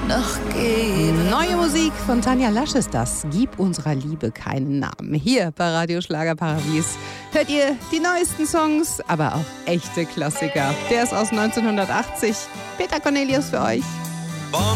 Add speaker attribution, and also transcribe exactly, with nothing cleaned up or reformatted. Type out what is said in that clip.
Speaker 1: noch geben.
Speaker 2: Neue Musik von Tanja Lasch ist das. Gib unserer Liebe keinen Namen. Hier bei Radio Schlagerparadies hört ihr die neuesten Songs, aber auch echte Klassiker. Der ist aus neunzehnhundertachtzig. Peter Cornelius für euch.